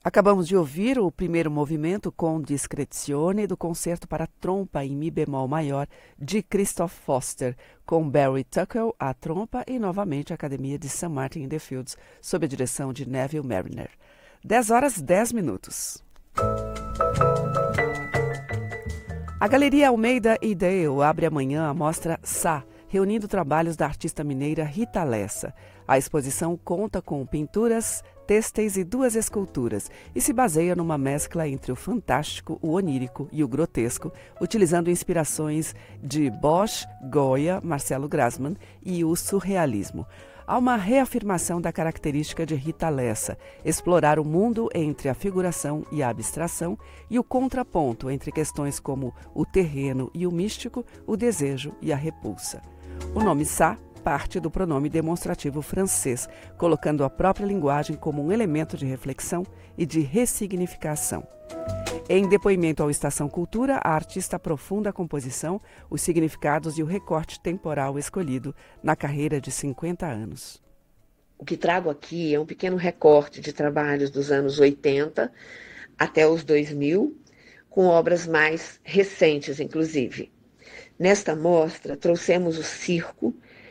Acabamos de ouvir o primeiro movimento com Discrezione do concerto para trompa em mi bemol maior de Christoph Foster, com Barry Tuckle à trompa e novamente a Academia de St. Martin in the Fields, sob a direção de Neville Marriner. 10h10. A Galeria Almeida e Dale abre amanhã a mostra Sá, reunindo trabalhos da artista mineira Rita Lessa. A exposição conta com pinturas, têxteis e 2 esculturas e se baseia numa mescla entre o fantástico, o onírico e o grotesco, utilizando inspirações de Bosch, Goya, Marcelo Grassmann e o surrealismo. Há uma reafirmação da característica de Rita Lessa, explorar o mundo entre a figuração e a abstração e o contraponto entre questões como o terreno e o místico, o desejo e a repulsa. O nome Sá parte do pronome demonstrativo francês, colocando a própria linguagem como um elemento de reflexão e de ressignificação. Em depoimento ao Estação Cultura, a artista aprofunda a composição, os significados e o recorte temporal escolhido na carreira de 50 anos. O que trago aqui é um pequeno recorte de trabalhos dos anos 80 até os 2000, com obras mais recentes, inclusive. Nesta mostra, trouxemos o circo,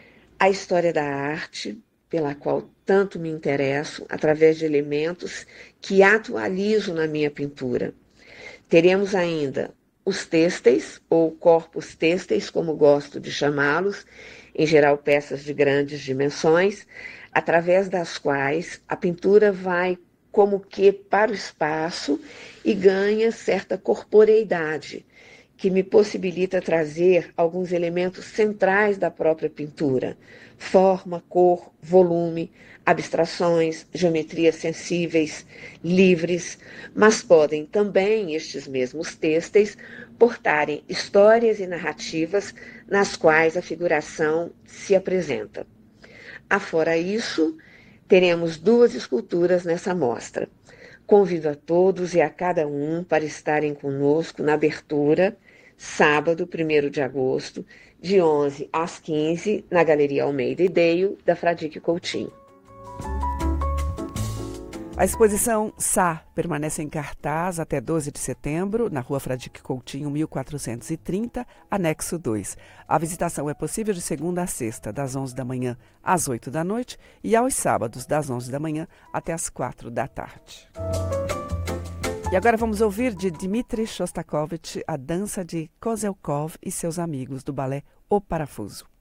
a história da arte, pela qual tanto me interesso, através de elementos que atualizo na minha pintura. Teremos ainda os têxteis, ou corpos têxteis, como gosto de chamá-los, em geral peças de grandes dimensões, através das quais a pintura vai como que para o espaço e ganha certa corporeidade, que me possibilita trazer alguns elementos centrais da própria pintura: forma, cor, volume, abstrações, geometrias sensíveis, livres, mas podem também, estes mesmos têxteis, portarem histórias e narrativas nas quais a figuração se apresenta. Afora isso, teremos 2 esculturas nessa mostra. Convido a todos e a cada um para estarem conosco na abertura, sábado, 1º de agosto, de 11 às 15, na Galeria Almeida e Dale, da Fradique Coutinho. A exposição Sá permanece em cartaz até 12 de setembro, na Rua Fradique Coutinho, 1430, anexo 2. A visitação é possível de segunda a sexta, das 11 da manhã às 8 da noite, e aos sábados, das 11 da manhã até às 4 da tarde. E agora vamos ouvir de Dmitri Shostakovich a dança de Kozelkov e seus amigos do balé O Parafuso.